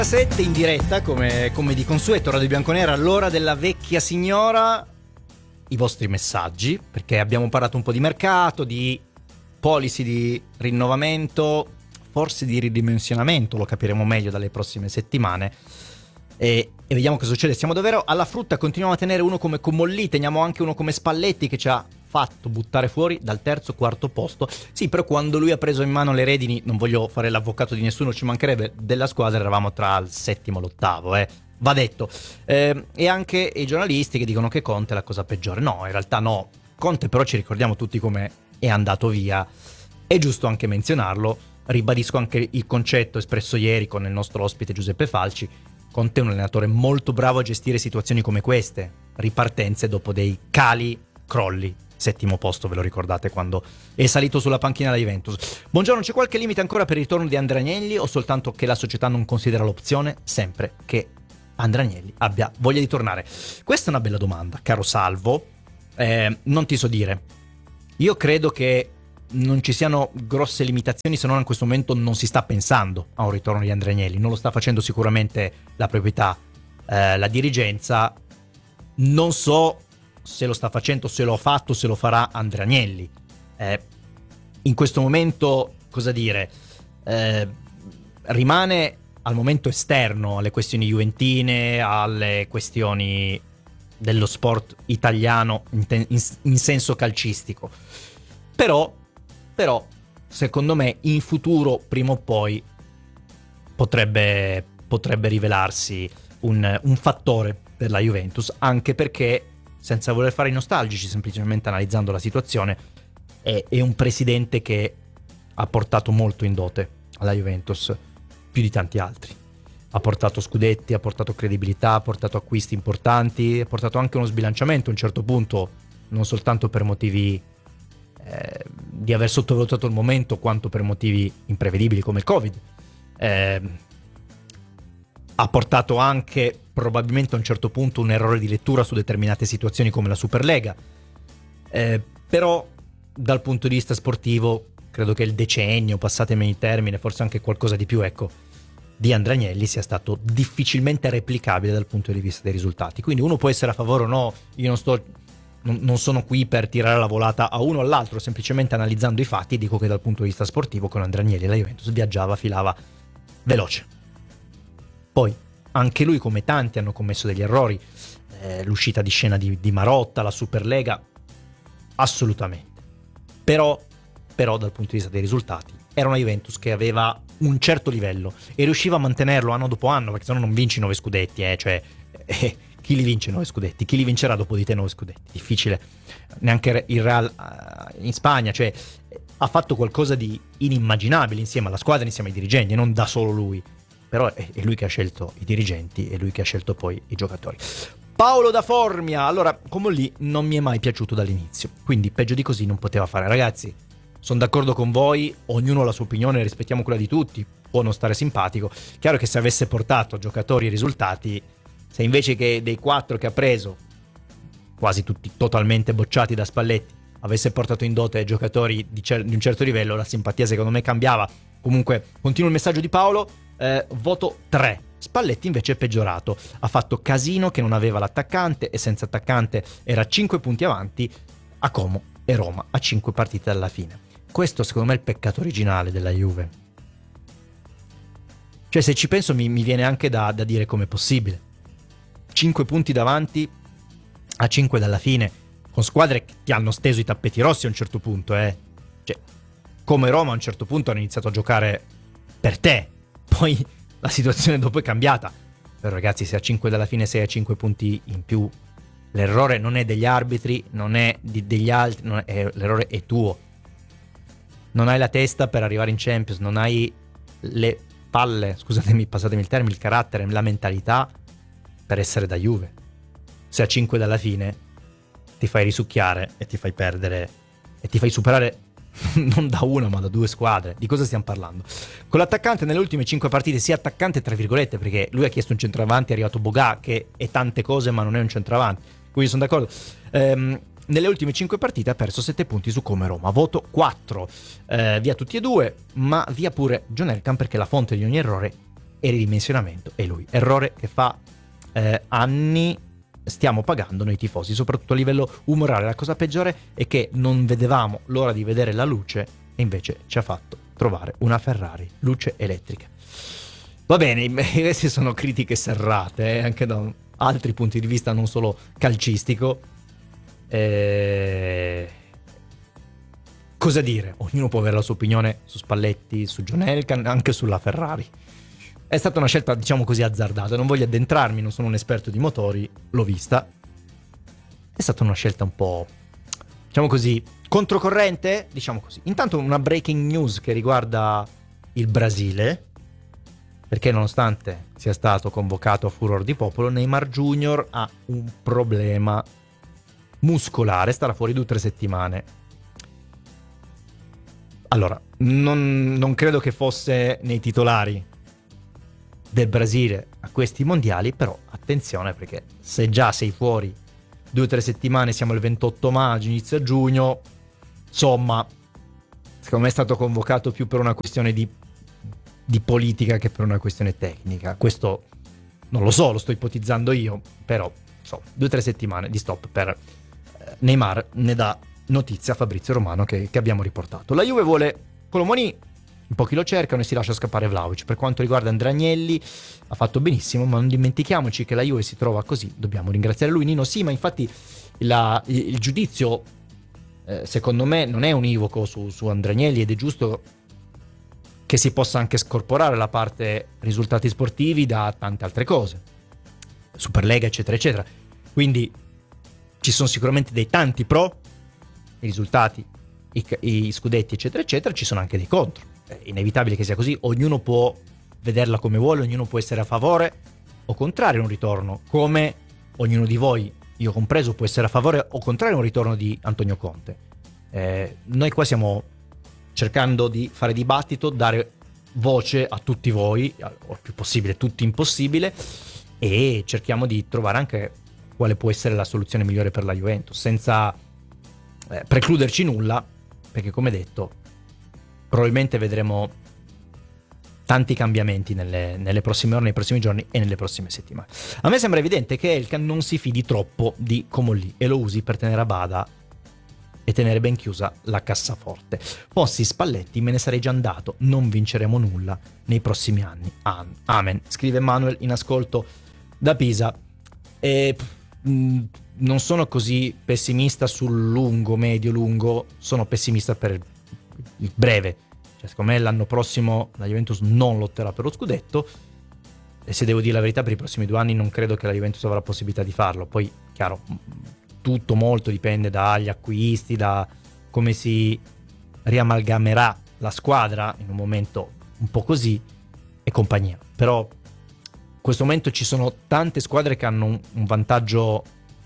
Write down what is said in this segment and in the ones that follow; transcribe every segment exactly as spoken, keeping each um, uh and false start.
sette in diretta come, come di consueto, Radio Bianconera, l'ora della vecchia signora. I vostri messaggi, perché abbiamo parlato un po' di mercato, di policy di rinnovamento, forse di ridimensionamento, lo capiremo meglio dalle prossime settimane, e, e vediamo cosa succede. Siamo davvero alla frutta, continuiamo a tenere uno come Commolli, teniamo anche uno come Spalletti che ci ha fatto buttare fuori dal terzo quarto posto. Sì, però quando lui ha preso in mano le redini, non voglio fare l'avvocato di nessuno, ci mancherebbe, della squadra eravamo tra il settimo e l'ottavo, eh va detto, eh, e anche i giornalisti che dicono che Conte è la cosa peggiore. No, in realtà no, Conte però ci ricordiamo tutti come è andato via, è giusto anche menzionarlo. Ribadisco anche il concetto espresso ieri con il nostro ospite Giuseppe Falci: Conte è un allenatore molto bravo a gestire situazioni come queste, ripartenze dopo dei cali, crolli. Settimo posto, ve lo ricordate, quando è salito sulla panchina della Juventus. Buongiorno, c'è qualche limite ancora per il ritorno di Andrea Agnelli o soltanto che la società non considera l'opzione sempre che Andrea Agnelli abbia voglia di tornare? Questa è una bella domanda, caro Salvo. Eh, non ti so dire. Io credo che non ci siano grosse limitazioni, se non in questo momento non si sta pensando a un ritorno di Andrea Agnelli. Non lo sta facendo sicuramente la proprietà, eh, la dirigenza. Non so se lo sta facendo, se lo ha fatto, se lo farà Andrea Agnelli. Eh, in questo momento, cosa dire? Eh, rimane al momento esterno alle questioni juventine, alle questioni dello sport italiano in, te- in, in senso calcistico. Però, però, secondo me, in futuro, prima o poi, potrebbe, potrebbe rivelarsi un, un fattore per la Juventus, anche perché, senza voler fare i nostalgici, semplicemente analizzando la situazione, è, è un presidente che ha portato molto in dote alla Juventus, più di tanti altri. Ha portato scudetti, ha portato credibilità, ha portato acquisti importanti, ha portato anche uno sbilanciamento a un certo punto, non soltanto per motivi eh, di aver sottovalutato il momento, quanto per motivi imprevedibili come il Covid. Eh, ha portato anche probabilmente a un certo punto un errore di lettura su determinate situazioni come la Superlega. Eh, però dal punto di vista sportivo credo che il decennio, passatemi il termine, forse anche qualcosa di più, ecco, di Andrea Agnelli sia stato difficilmente replicabile dal punto di vista dei risultati. Quindi uno può essere a favore o no, io non sto non, non sono qui per tirare la volata a uno o all'altro, semplicemente analizzando i fatti dico che dal punto di vista sportivo con Andrea Agnelli la Juventus viaggiava, filava veloce. Poi anche lui, come tanti, hanno commesso degli errori, eh, l'uscita di scena di, di Marotta, la Superlega, assolutamente. Però però dal punto di vista dei risultati era una Juventus che aveva un certo livello e riusciva a mantenerlo anno dopo anno, perché se no non vinci nove scudetti, eh, cioè eh, chi li vince nove scudetti? Chi li vincerà dopo di te nove scudetti? Difficile. Neanche il Real uh, in Spagna, cioè ha fatto qualcosa di inimmaginabile insieme alla squadra, insieme ai dirigenti, e non da solo lui. Però è, è lui che ha scelto i dirigenti, è lui che ha scelto poi i giocatori. Paolo da Formia, allora, come lì non mi è mai piaciuto dall'inizio, quindi peggio di così non poteva fare. Ragazzi, sono d'accordo con voi, ognuno ha la sua opinione, rispettiamo quella di tutti, può non stare simpatico. Chiaro che se avesse portato giocatori e risultati, se invece che dei quattro che ha preso, quasi tutti totalmente bocciati da Spalletti, avesse portato in dote giocatori di, cer- di un certo livello, la simpatia secondo me cambiava. Comunque, continuo il messaggio di Paolo, eh, voto tre. Spalletti invece è peggiorato, ha fatto casino che non aveva l'attaccante e senza attaccante era a cinque punti avanti a Como e Roma a cinque partite dalla fine. Questo secondo me è il peccato originale della Juve. Cioè, se ci penso mi, mi viene anche da, da dire com'è possibile. cinque punti davanti a cinque dalla fine, con squadre che ti hanno steso i tappeti rossi a un certo punto, eh. Cioè, come Roma a un certo punto hanno iniziato a giocare per te. Poi la situazione dopo è cambiata. Però ragazzi, se a cinque dalla fine sei a cinque punti in più, l'errore non è degli arbitri, non è di, degli altri, non è, l'errore è tuo. Non hai la testa per arrivare in Champions, non hai le palle, scusatemi, passatemi il termine, il carattere, la mentalità per essere da Juve. Se a cinque dalla fine ti fai risucchiare e ti fai perdere e ti fai superare non da una ma da due squadre. Di cosa stiamo parlando? Con l'attaccante nelle ultime cinque partite, sia attaccante tra virgolette, perché lui ha chiesto un centravanti, è arrivato Bogà che è tante cose ma non è un centravanti, quindi sono d'accordo. Ehm, nelle ultime cinque partite ha perso sette punti su Como e Roma, voto quattro. Eh, via tutti e due, ma via pure John Elkann, perché la fonte di ogni errore e ridimensionamento è lui. Errore che fa eh, anni stiamo pagando noi tifosi, soprattutto a livello umorale. La cosa peggiore è che non vedevamo l'ora di vedere la luce e invece ci ha fatto trovare una Ferrari, luce elettrica. Va bene, queste sono critiche serrate, eh, anche da altri punti di vista, non solo calcistico. Eh... Cosa dire? Ognuno può avere la sua opinione su Spalletti, su John Elkann, anche sulla Ferrari. È stata una scelta, diciamo così, azzardata. Non voglio addentrarmi, non sono un esperto di motori, l'ho vista. È stata una scelta un po', diciamo così, controcorrente, diciamo così. Intanto una breaking news che riguarda il Brasile, perché nonostante sia stato convocato a furor di popolo, Neymar Junior ha un problema muscolare, starà fuori due o tre settimane. Allora, non, non credo che fosse nei titolari del Brasile a questi mondiali, però attenzione, perché se già sei fuori due o tre settimane, siamo il ventotto maggio, inizio giugno, insomma, secondo me è stato convocato più per una questione di, di politica che per una questione tecnica. Questo non lo so, lo sto ipotizzando io, però so, due o tre settimane di stop per eh, Neymar, ne dà notizia Fabrizio Romano che, che abbiamo riportato. La Juve vuole Colomoni, in pochi lo cercano e si lascia scappare Vlahovic. Per quanto riguarda Andrea Agnelli, ha fatto benissimo, ma non dimentichiamoci che la Juve si trova così, dobbiamo ringraziare lui. Nino sì, ma infatti la, il, il giudizio eh, secondo me non è univoco su, su Andrea Agnelli, ed è giusto che si possa anche scorporare la parte risultati sportivi da tante altre cose, Superlega eccetera eccetera. Quindi ci sono sicuramente dei tanti pro, i risultati, i, i scudetti eccetera eccetera, ci sono anche dei contro. È inevitabile che sia così, ognuno può vederla come vuole, ognuno può essere a favore o contrario a un ritorno, come ognuno di voi, io compreso, può essere a favore o contrario a un ritorno di Antonio Conte. Eh, noi qua stiamo cercando di fare dibattito, dare voce a tutti voi, o il più possibile, tutti impossibile, e cerchiamo di trovare anche quale può essere la soluzione migliore per la Juventus, senza eh, precluderci nulla, perché come detto probabilmente vedremo tanti cambiamenti nelle, nelle prossime ore, nei prossimi giorni e nelle prossime settimane. A me sembra evidente che Elkann non si fidi troppo di Comolli e lo usi per tenere a bada e tenere ben chiusa la cassaforte. Fossi Spalletti me ne sarei già andato, non vinceremo nulla nei prossimi anni. Amen, scrive Manuel in ascolto da Pisa. E mh, non sono così pessimista sul lungo, medio, lungo, sono pessimista per il breve. Cioè, secondo me l'anno prossimo la Juventus non lotterà per lo scudetto, e se devo dire la verità, per i prossimi due anni non credo che la Juventus avrà possibilità di farlo. Poi, chiaro, tutto molto dipende dagli acquisti, da come si riamalgamerà la squadra in un momento un po' così e compagnia. Però in questo momento ci sono tante squadre che hanno un, un vantaggio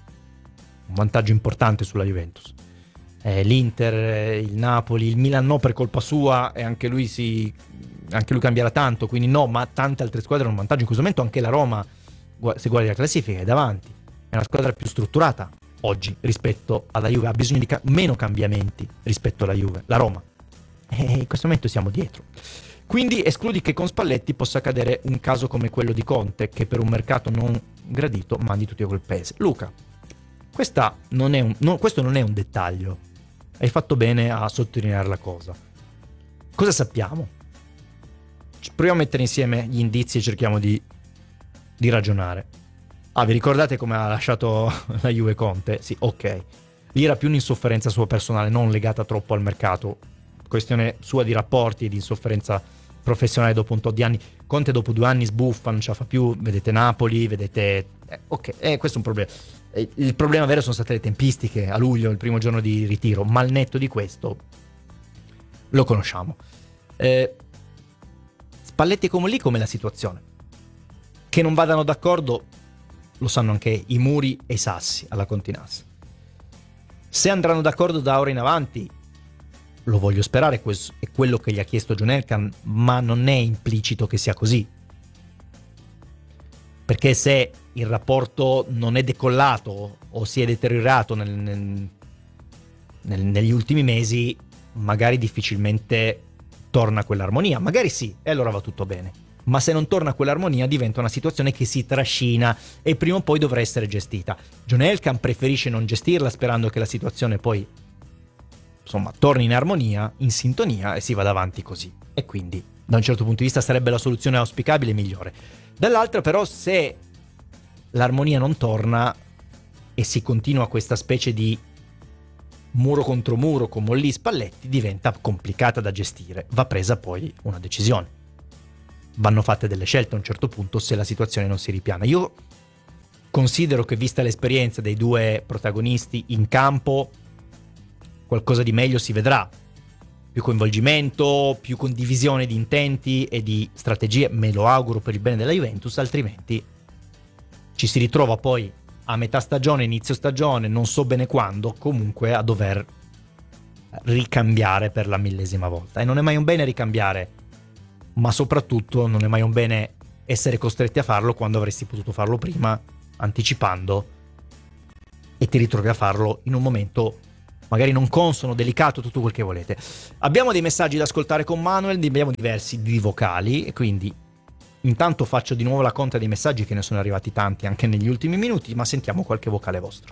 un vantaggio importante sulla Juventus. Eh, L'Inter, il Napoli, il Milan no per colpa sua, e anche lui si anche lui cambierà tanto, quindi no, ma tante altre squadre hanno un vantaggio. In questo momento anche la Roma, se guardi la classifica, è davanti, è una squadra più strutturata oggi rispetto alla Juve, ha bisogno di ca- meno cambiamenti rispetto alla Juve, la Roma, e in questo momento siamo dietro. Quindi escludi che con Spalletti possa accadere un caso come quello di Conte, che per un mercato non gradito mandi tutti a quel paese. Luca, questa non è un, no, questo non è un dettaglio, hai fatto bene a sottolineare la cosa. Cosa sappiamo? Proviamo a mettere insieme gli indizi e cerchiamo di, di ragionare. Ah, vi ricordate come ha lasciato la Juve Conte? Sì, ok. Lì era più un'insofferenza sua personale, non legata troppo al mercato. Questione sua di rapporti e di insofferenza professionale dopo un tot di anni. Conte dopo due anni sbuffa, non ce la fa più, vedete Napoli, vedete... Eh, ok, eh, questo è un problema. Eh, il problema vero sono state le tempistiche, a luglio, il primo giorno di ritiro, ma al netto di questo lo conosciamo. Eh, Spalletti come lì, com'è la situazione? Che non vadano d'accordo lo sanno anche i muri e i sassi alla Continas. Se andranno d'accordo da ora in avanti, lo voglio sperare, questo è quello che gli ha chiesto John Elkann, ma non è implicito che sia così, perché se il rapporto non è decollato o si è deteriorato nel, nel, nel, negli ultimi mesi, magari difficilmente torna quell'armonia, magari sì, e allora va tutto bene. ma se non torna quell'armonia diventa una situazione che si trascina e prima o poi dovrà essere gestita. John Elkann preferisce non gestirla sperando che la situazione poi insomma torni in armonia, in sintonia e si vada avanti così, e quindi da un certo punto di vista sarebbe la soluzione auspicabile e migliore. Dall'altra però, se l'armonia non torna e si continua questa specie di muro contro muro con Molli Spalletti, diventa complicata da gestire, va presa poi una decisione, vanno fatte delle scelte a un certo punto se la situazione non si ripiana. Io considero che, vista l'esperienza dei due protagonisti in campo, qualcosa di meglio si vedrà, più coinvolgimento, più condivisione di intenti e di strategie, me lo auguro per il bene della Juventus, altrimenti ci si ritrova poi a metà stagione, inizio stagione, non so bene quando, comunque a dover ricambiare per la millesima volta. E non è mai un bene ricambiare, ma soprattutto non è mai un bene essere costretti a farlo quando avresti potuto farlo prima, anticipando, e ti ritrovi a farlo in un momento magari non consono, delicato, tutto quel che volete. Abbiamo dei messaggi da ascoltare con Manuel, ne abbiamo diversi di vocali, e quindi intanto faccio di nuovo la conta dei messaggi, che ne sono arrivati tanti anche negli ultimi minuti, ma sentiamo qualche vocale vostro.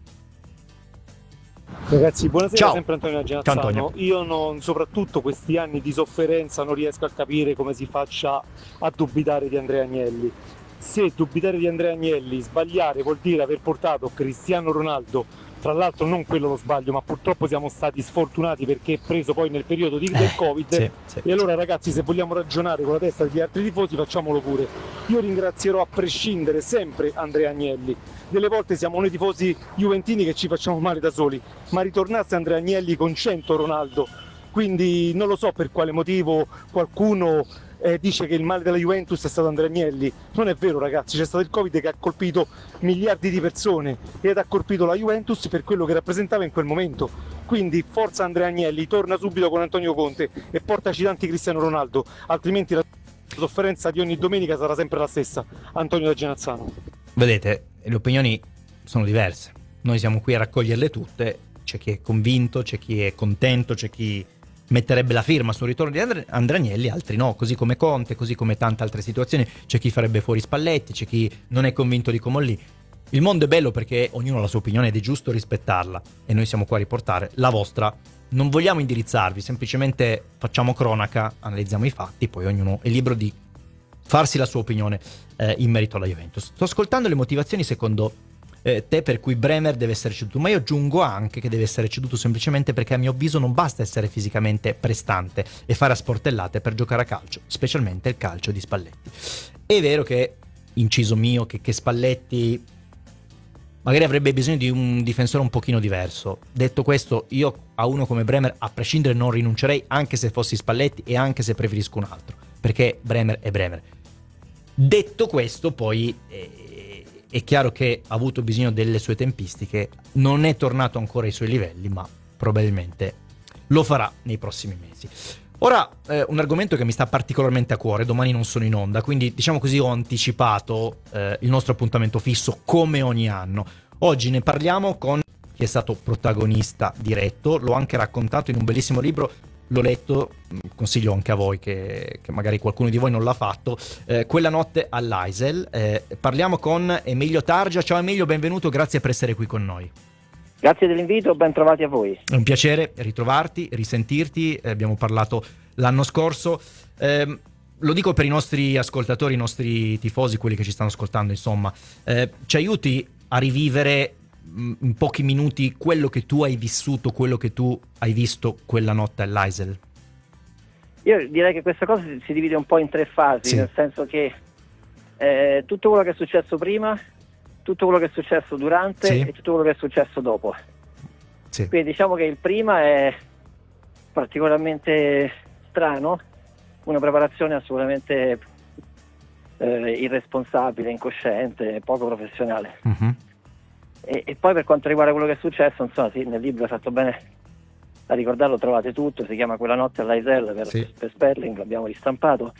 Ragazzi, buonasera. Ciao. Sempre Antonio Genazzano. Ciao, Antonio. Io non, soprattutto questi anni di sofferenza, non riesco a capire come si faccia a dubitare di Andrea Agnelli. Se dubitare di Andrea Agnelli, sbagliare, vuol dire aver portato Cristiano Ronaldo, tra l'altro non quello lo sbaglio, ma purtroppo siamo stati sfortunati perché è preso poi nel periodo di, del Covid, sì, sì. E allora ragazzi, se vogliamo ragionare con la testa degli altri tifosi, facciamolo pure. Io ringrazierò a prescindere sempre Andrea Agnelli. Delle volte siamo noi tifosi juventini che ci facciamo male da soli, ma ritornasse Andrea Agnelli con cento Ronaldo. Quindi non lo so per quale motivo qualcuno eh, dice che il male della Juventus è stato Andrea Agnelli. Non è vero ragazzi, c'è stato il Covid che ha colpito miliardi di persone ed ha colpito la Juventus per quello che rappresentava in quel momento. Quindi forza Andrea Agnelli, torna subito con Antonio Conte e portaci tanti Cristiano Ronaldo, altrimenti la sofferenza di ogni domenica sarà sempre la stessa. Antonio da Genazzano. Vedete, le opinioni sono diverse, noi siamo qui a raccoglierle tutte, c'è chi è convinto, c'è chi è contento, c'è chi metterebbe la firma sul ritorno di Andre- Andrea Agnelli, altri no, così come Conte, così come tante altre situazioni, c'è chi farebbe fuori Spalletti, c'è chi non è convinto di Comolli. Il mondo è bello perché ognuno ha la sua opinione ed è giusto rispettarla, e noi siamo qua a riportare la vostra. Non vogliamo indirizzarvi, semplicemente facciamo cronaca, analizziamo i fatti, poi ognuno è libero di farsi la sua opinione eh, in merito alla Juventus. Sto ascoltando le motivazioni secondo eh, te per cui Bremer deve essere ceduto, ma io aggiungo anche che deve essere ceduto semplicemente perché a mio avviso non basta essere fisicamente prestante e fare a sportellate per giocare a calcio, specialmente il calcio di Spalletti. È vero che, inciso mio, che, che Spalletti magari avrebbe bisogno di un difensore un pochino diverso. Detto questo, io a uno come Bremer a prescindere non rinuncerei, anche se fossi Spalletti e anche se preferisco un altro, perché Bremer è Bremer. Detto questo, poi eh, è chiaro che ha avuto bisogno delle sue tempistiche, non è tornato ancora ai suoi livelli, ma probabilmente lo farà nei prossimi mesi. Ora, eh, un argomento che mi sta particolarmente a cuore, domani non sono in onda, quindi diciamo così ho anticipato eh, il nostro appuntamento fisso come ogni anno. Oggi ne parliamo con chi è stato protagonista diretto, l'ho anche raccontato in un bellissimo libro, l'ho letto, consiglio anche a voi che, che magari qualcuno di voi non l'ha fatto, eh, Quella notte all'Eisel. Eh, parliamo con Emilio Targia. Ciao Emilio, benvenuto, grazie per essere qui con noi. Grazie dell'invito, ben trovati a voi. È un piacere ritrovarti, risentirti, eh, abbiamo parlato l'anno scorso. Eh, lo dico per i nostri ascoltatori, i nostri tifosi, quelli che ci stanno ascoltando, insomma, eh, ci aiuti a rivivere mh, in pochi minuti quello che tu hai vissuto, quello che tu hai visto quella notte all'Eisel? Io direi che questa cosa si divide un po' in tre fasi, sì. Nel senso che eh, tutto quello che è successo prima, tutto quello che è successo durante, sì, e tutto quello che è successo dopo. Sì. Quindi diciamo che il prima è particolarmente strano, una preparazione assolutamente eh, irresponsabile, incosciente, poco professionale. Uh-huh. E, e poi per quanto riguarda quello che è successo, insomma, sì, nel libro è fatto bene a ricordarlo, trovate tutto, si chiama Quella notte all'Eisel per, sì. per Sperling, l'abbiamo ristampato.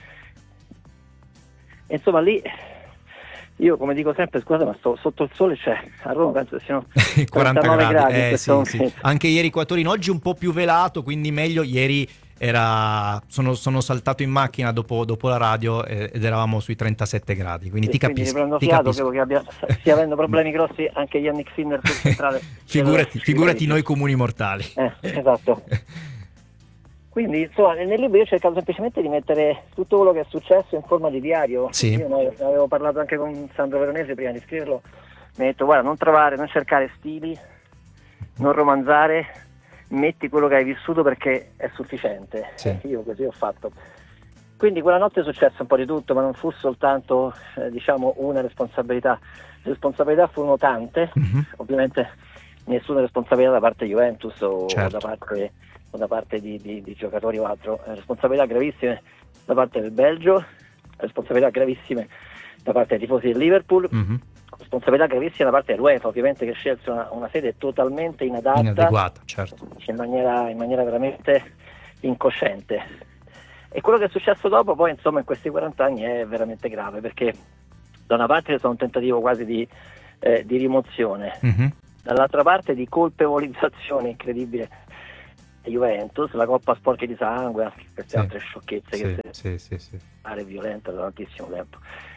E insomma lì io, come dico sempre, scusate, ma sto sotto il sole, cioè a Roma penso che siano quaranta quarantanove gradi, gradi eh, sì, sì. Anche ieri qua a Torino, oggi un po' più velato, quindi meglio. Ieri era sono, sono saltato in macchina dopo, dopo la radio ed eravamo sui trentasette gradi, quindi sì, ti capisco. Quindi ti fiato, capisco. Che abbia, stia avendo problemi grossi anche Yannick Sinner sul centrale. figurati, figurati noi comuni mortali. Eh, esatto. Quindi insomma nel libro io ho cercato semplicemente di mettere tutto quello che è successo in forma di diario. Sì. Io ne avevo parlato anche con Sandro Veronesi prima di scriverlo, mi ha detto guarda, non trovare, non cercare stili, non romanzare, metti quello che hai vissuto perché è sufficiente. Sì. Io così ho fatto. Quindi quella notte è successo un po' di tutto, ma non fu soltanto eh, diciamo una responsabilità. Le responsabilità furono tante, Mm-hmm. ovviamente nessuna responsabilità da parte di Juventus o, Certo. o da parte o da parte di, di, di giocatori o altro, responsabilità gravissime da parte del Belgio, responsabilità gravissime da parte dei tifosi del Liverpool, Mm-hmm. responsabilità gravissime da parte dell'UEFA, ovviamente, che scelse una, una sede totalmente inadatta, Inadeguata, certo. in maniera, in maniera veramente incosciente. E quello che è successo dopo poi insomma in questi quaranta anni è veramente grave, perché da una parte c'è stato un tentativo quasi di, eh, di rimozione, Mm-hmm. dall'altra parte di colpevolizzazione incredibile di Juventus, la Coppa sporchi di sangue, anche queste Sì. altre sciocchezze Sì, che sì, sì, sì. pare violenta da tantissimo tempo.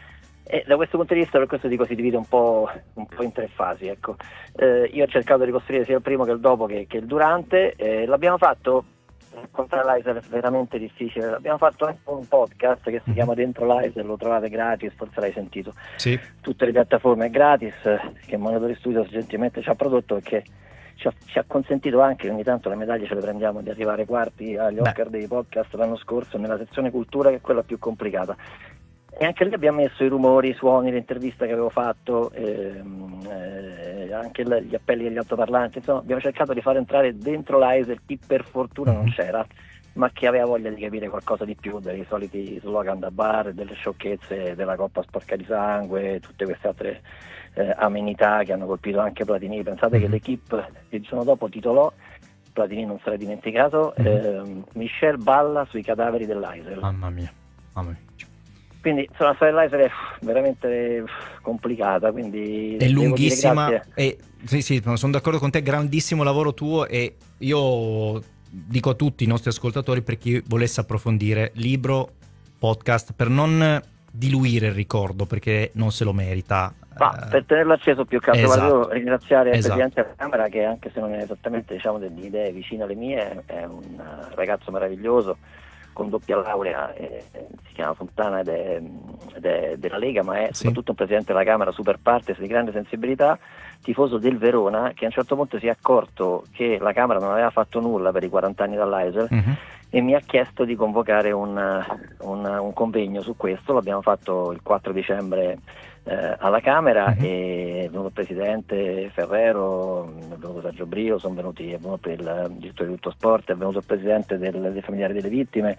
E da questo punto di vista per questo dico si divide un po', un po' in tre fasi, ecco. Eh, io ho cercato di ricostruire sia il primo che il dopo che, che il durante, eh, l'abbiamo fatto, incontrare l'Aiser è veramente difficile, abbiamo fatto anche un podcast che si chiama Dentro l'Aiser, lo trovate gratis, forse l'hai sentito, Sì. tutte le piattaforme gratis, eh, che Mondadori Studios gentilmente ci ha prodotto e che ci ha, ci ha consentito anche, ogni tanto le medaglie ce le prendiamo, di arrivare quarti agli Beh. Oscar dei podcast l'anno scorso nella sezione cultura, che è quella più complicata. E anche lì abbiamo messo i rumori, i suoni, l'intervista che avevo fatto, ehm, eh, anche l- gli appelli degli altoparlanti, insomma abbiamo cercato di far entrare dentro l'Aiser chi per fortuna non c'era, ma chi aveva voglia di capire qualcosa di più dei soliti slogan da bar, delle sciocchezze della Coppa sporca di sangue, tutte queste altre eh, amenità che hanno colpito anche Platini. Pensate che l'Equipe il giorno dopo titolò, Platini non se l'è dimenticato, Mhm. ehm, Michel balla sui cadaveri dell'Aiser. Mamma mia, mamma mia. Quindi insomma, la storia dell'Aiser è veramente complicata, quindi È devo dire lunghissima grazie. e sì, sì, sono d'accordo con te, grandissimo lavoro tuo, e io dico a tutti i nostri ascoltatori, per chi volesse approfondire, libro, podcast, per non diluire il ricordo, perché non se lo merita. Ma eh, per tenerlo acceso più che altro, esatto. volevo ringraziare il Esatto. Presidente della Camera, che anche se non è esattamente diciamo delle idee vicine alle mie, è un ragazzo meraviglioso con doppia laurea, eh, si chiama Fontana ed è, ed è della Lega, ma è Sì. soprattutto un Presidente della Camera super partes di grande sensibilità, tifoso del Verona, che a un certo punto si è accorto che la Camera non aveva fatto nulla per i quaranta anni dall'Aiser, Mhm. e mi ha chiesto di convocare un, un, un convegno su questo. L'abbiamo fatto il quattro dicembre eh, alla Camera, Mhm. e è venuto il Presidente Ferrero, è venuto Sergio Brio, sono venuti, è venuto il direttore di Tutto Sport, è venuto il Presidente del, dei familiari delle vittime,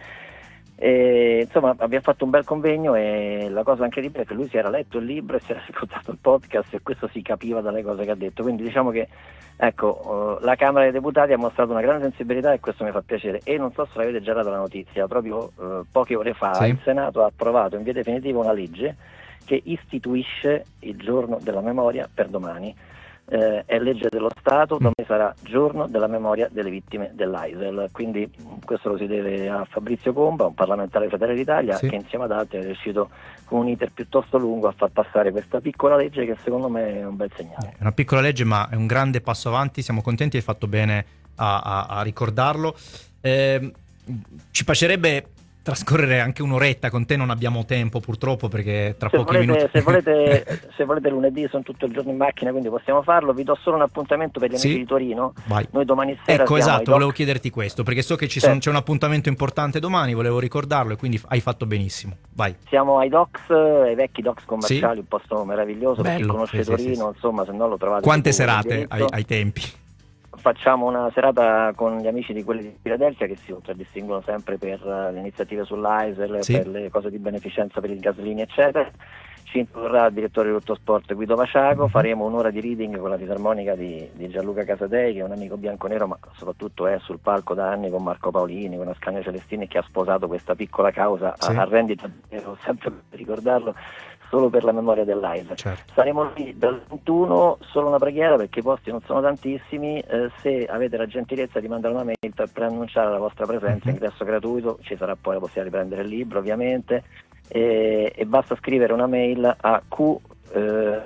e, insomma abbiamo fatto un bel convegno, e la cosa anche di più è che lui si era letto il libro e si era ascoltato il podcast, e questo si capiva dalle cose che ha detto, quindi diciamo che ecco, uh, la Camera dei Deputati ha mostrato una grande sensibilità, e questo mi fa piacere. E non so se l'avete già dato la notizia, proprio uh, poche ore fa Sì. il Senato ha approvato in via definitiva una legge che istituisce il giorno della memoria per domani. Eh, è legge dello Stato, domani sarà giorno della memoria delle vittime dell'Aisel, quindi questo lo si deve a Fabrizio Comba, un parlamentare Fratelli d'Italia, Sì. che insieme ad altri è riuscito con un iter piuttosto lungo a far passare questa piccola legge, che secondo me è un bel segnale. È una piccola legge, ma è un grande passo avanti, siamo contenti, hai fatto bene a, a- a ricordarlo. Eh, ci piacerebbe trascorrere anche un'oretta con te, non abbiamo tempo purtroppo, perché tra Se pochi volete, minuti se, volete, se volete lunedì sono tutto il giorno in macchina, quindi possiamo farlo. Vi do solo un appuntamento per gli Sì. amici di Torino. Vai. Noi domani sera Ecco, siamo ai esatto, Doc. volevo chiederti questo, perché so che ci Certo. sono, c'è un appuntamento importante domani, volevo ricordarlo, e quindi hai fatto benissimo. Vai. Siamo ai Docs, ai vecchi Docs commerciali, Sì. un posto meraviglioso. Per chi Bello, conosce sì, sì, Torino, sì, sì. insomma, se no lo trovate. Quante su Google, serate ai, indirizzo. ai tempi? Facciamo una serata con gli amici di quelli di Philadelphia, che si contraddistinguono sempre per uh, le iniziative sull'Aisel, Sì. per le cose di beneficenza per il gasolini, eccetera. Ci introdurrà il direttore di Tutto Sport Guido Vaciaco, Mhm. faremo un'ora di reading con la fisarmonica di, di Gianluca Casadei, che è un amico bianconero, ma soprattutto è sul palco da anni con Marco Paolini, con Ascanio Celestini, che ha sposato questa piccola causa Sì. a, a rendita zero, sempre per ricordarlo, solo per la memoria del live. Certo. Saremo lì dal ventuno, solo una preghiera perché i posti non sono tantissimi, eh, se avete la gentilezza di mandare una mail per preannunciare la vostra presenza, mm-hmm. ingresso gratuito, ci sarà poi la possibilità di prendere il libro ovviamente, e, e basta scrivere una mail a Q eh,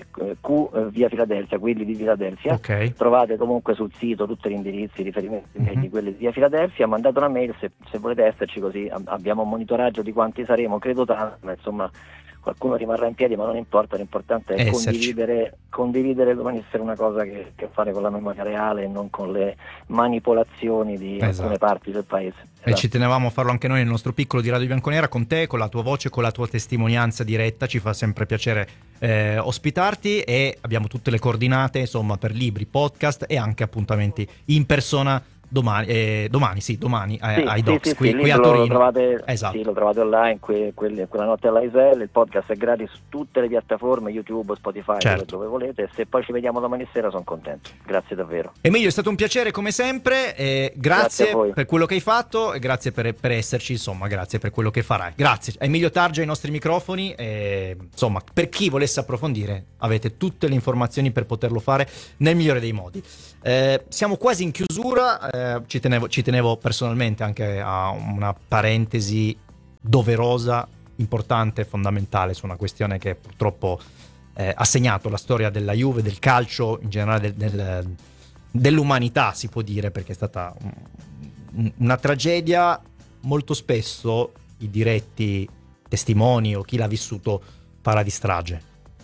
Q eh, via Filadelfia, quelli di Filadelfia. Okay. Trovate comunque sul sito tutti gli indirizzi, i riferimenti mm-hmm. di quelli di via Filadelfia. Mandate una mail se, se volete esserci, così abbiamo un monitoraggio di quanti saremo, credo tanto, ma insomma qualcuno rimarrà in piedi, ma non importa, l'importante è Esserci. condividere, condividere domani essere una cosa che, che fare con la memoria reale e non con le manipolazioni di esatto. alcune parti del paese. E ci tenevamo a farlo anche noi nel nostro piccolo di Radio Bianconera, con te, con la tua voce, con la tua testimonianza diretta. Ci fa sempre piacere eh, ospitarti, e abbiamo tutte le coordinate, insomma, per libri, podcast e anche appuntamenti in persona domani, eh, domani sì, domani eh, sì, ai sì, Docs sì, qui, sì, qui a lo Torino. Trovate, esatto. Sì, lo trovate online, que, quelle, quella notte alla Iselle. Il podcast è gratis su tutte le piattaforme, YouTube, Spotify, certo. dove volete. E se poi ci vediamo domani sera sono contento. Grazie davvero. Emilio, è stato un piacere come sempre, eh, grazie, grazie per quello che hai fatto e grazie per, per esserci, insomma, grazie per quello che farai. Grazie. Emilio Targia ai nostri microfoni, e, insomma, per chi volesse approfondire avete tutte le informazioni per poterlo fare nel migliore dei modi. Eh, siamo quasi in chiusura, eh, ci tenevo, ci tenevo personalmente anche a una parentesi doverosa, importante, fondamentale su una questione che purtroppo eh, ha segnato la storia della Juve, del calcio in generale, del, del, dell'umanità, si può dire, perché è stata un, una tragedia. Molto spesso i diretti testimoni o chi l'ha vissuto parla di strage,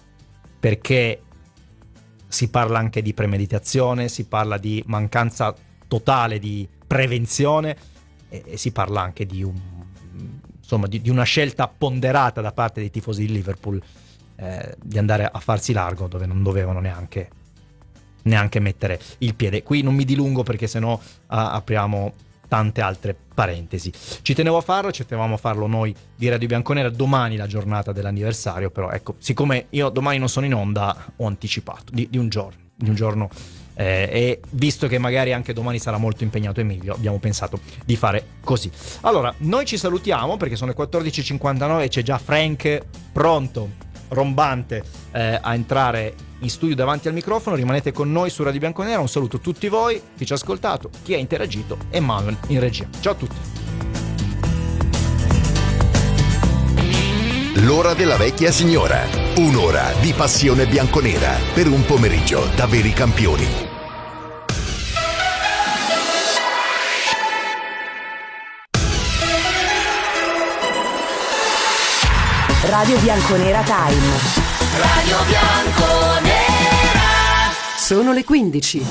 perché si parla anche di premeditazione, si parla di mancanza totale di prevenzione e, e si parla anche di, un, insomma, di, di una scelta ponderata da parte dei tifosi di Liverpool eh, di andare a farsi largo dove non dovevano neanche, neanche mettere il piede. Qui non mi dilungo perché sennò uh, apriamo tante altre parentesi. Ci tenevo a farlo, ci tenevamo a farlo noi di Radio Bianconera. Domani la giornata dell'anniversario, però ecco, siccome io domani non sono in onda, ho anticipato di, di un giorno, di un giorno eh, e visto che magari anche domani sarà molto impegnato Emilio, abbiamo pensato di fare così. Allora, noi ci salutiamo perché sono le quattordici e cinquantanove e c'è già Frank pronto, rombante eh, a entrare in studio davanti al microfono. Rimanete con noi su Radio Bianconera. Un saluto a tutti voi, chi ci ha ascoltato, chi ha interagito e Manuel in regia. Ciao a tutti. L'ora della vecchia signora, un'ora di passione bianconera per un pomeriggio da veri campioni. Radio Bianconera Time. Radio Bianconera. Sono le quindici.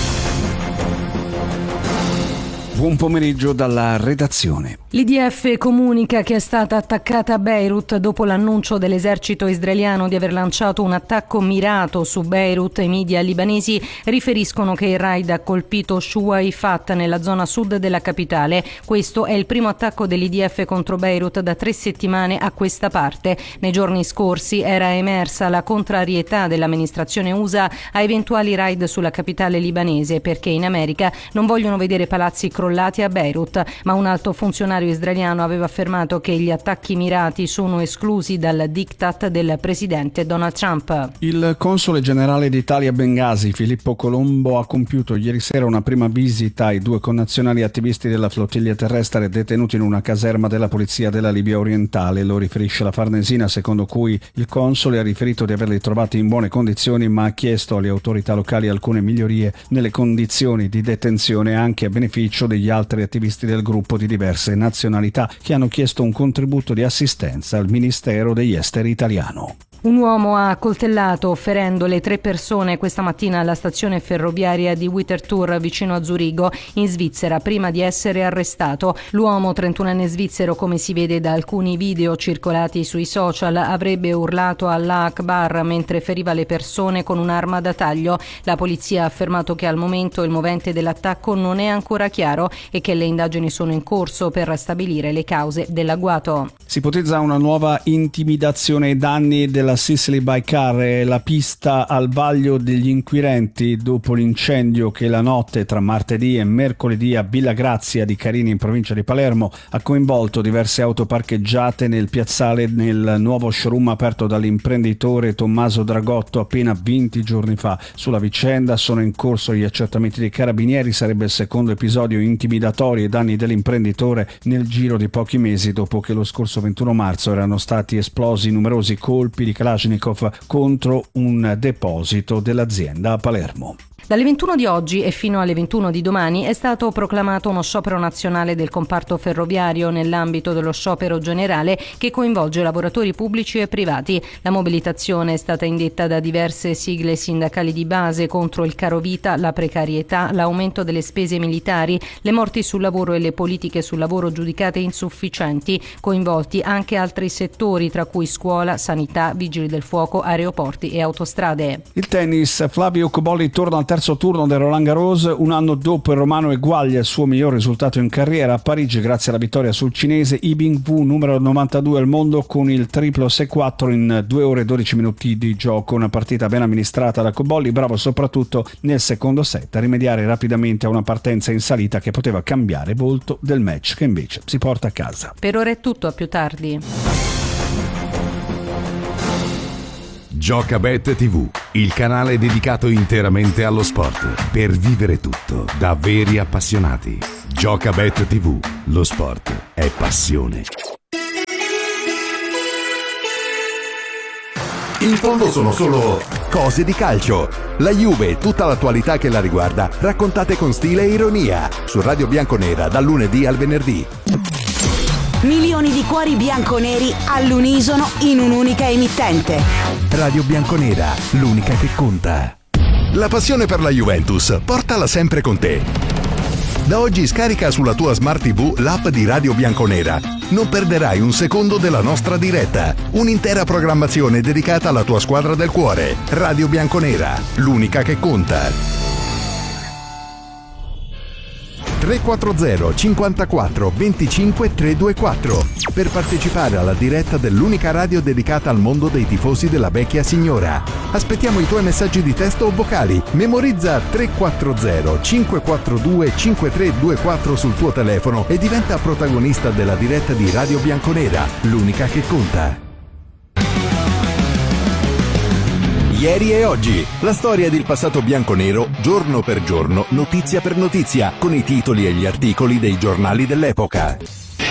Buon pomeriggio dalla redazione. L'I D F comunica che è stata attaccata a Beirut dopo l'annuncio dell'esercito israeliano di aver lanciato un attacco mirato su Beirut. I media libanesi riferiscono che il raid ha colpito Shuaifat nella zona sud della capitale. Questo è il primo attacco dell'I D F contro Beirut da tre settimane a questa parte. Nei giorni scorsi era emersa la contrarietà dell'amministrazione U S A a eventuali raid sulla capitale libanese, perché in America non vogliono vedere palazzi crollati a Beirut, ma un alto funzionario israeliano aveva affermato che gli attacchi mirati sono esclusi dal diktat del presidente Donald Trump. Il console generale d'Italia a Bengasi, Filippo Colombo, ha compiuto ieri sera una prima visita ai due connazionali attivisti della flottiglia terrestre detenuti in una caserma della polizia della Libia orientale. Lo riferisce la Farnesina, secondo cui il console ha riferito di averli trovati in buone condizioni, ma ha chiesto alle autorità locali alcune migliorie nelle condizioni di detenzione, anche a beneficio degli altri attivisti del gruppo di diverse nazionalità che hanno chiesto un contributo di assistenza al Ministero degli Esteri italiano. Un uomo ha accoltellato, ferendo le tre persone questa mattina alla stazione ferroviaria di Winterthur vicino a Zurigo, in Svizzera, prima di essere arrestato. L'uomo, trentunenne svizzero, come si vede da alcuni video circolati sui social, avrebbe urlato Allah Akbar mentre feriva le persone con un'arma da taglio. La polizia ha affermato che al momento il movente dell'attacco non è ancora chiaro e che le indagini sono in corso per stabilire le cause dell'agguato. Si ipotizza una nuova intimidazione ai danni della della Sicily by Car è la pista al vaglio degli inquirenti dopo l'incendio che la notte tra martedì e mercoledì a Villa Grazia di Carini in provincia di Palermo ha coinvolto diverse auto parcheggiate nel piazzale nel nuovo showroom aperto dall'imprenditore Tommaso Dragotto appena venti giorni fa. Sulla vicenda sono in corso gli accertamenti dei carabinieri, sarebbe il secondo episodio intimidatorio ai danni dell'imprenditore nel giro di pochi mesi dopo che lo scorso ventuno marzo erano stati esplosi numerosi colpi di Kalashnikov contro un deposito dell'azienda a Palermo. Dalle ventuno di oggi e fino alle ventuno di domani è stato proclamato uno sciopero nazionale del comparto ferroviario nell'ambito dello sciopero generale che coinvolge lavoratori pubblici e privati. La mobilitazione è stata indetta da diverse sigle sindacali di base contro il caro vita, la precarietà, l'aumento delle spese militari, le morti sul lavoro e le politiche sul lavoro giudicate insufficienti. Coinvolti anche altri settori, tra cui scuola, sanità, vigili del fuoco, aeroporti e autostrade. Il tennis, Flavio Cobolli torna al terzo turno del Roland Garros un anno dopo il romano eguaglia il suo miglior risultato in carriera a Parigi grazie alla vittoria sul cinese Yibing Wu, numero novantadue al mondo, con il triplo sei quattro in due ore e dodici minuti di gioco. Una partita ben amministrata da Cobolli, bravo soprattutto nel secondo set a rimediare rapidamente a una partenza in salita che poteva cambiare volto del match, che invece si porta a casa. Per ora è tutto, a più tardi. Giocabet tivù, il canale dedicato interamente allo sport, per vivere tutto da veri appassionati. Giocabet tivù, lo sport è passione. In fondo sono solo cose di calcio. La Juve e tutta l'attualità che la riguarda, raccontate con stile e ironia, su Radio Bianconera dal lunedì al venerdì. Milioni di cuori bianconeri all'unisono in un'unica emittente. Radio Bianconera, l'unica che conta. La passione per la Juventus, portala sempre con te. Da oggi scarica sulla tua Smart tivù l'app di Radio Bianconera. Non perderai un secondo della nostra diretta. Un'intera programmazione dedicata alla tua squadra del cuore. Radio Bianconera, l'unica che conta. tre quattro zero cinquantaquattro venticinque trecentoventiquattro per partecipare alla diretta dell'unica radio dedicata al mondo dei tifosi della vecchia signora. Aspettiamo i tuoi messaggi di testo o vocali. Memorizza tre quattro zero cinque quattro due cinque tre due quattro sul tuo telefono e diventa protagonista della diretta di Radio Bianconera, l'unica che conta. Ieri e oggi, la storia del passato bianconero, giorno per giorno, notizia per notizia, con i titoli e gli articoli dei giornali dell'epoca.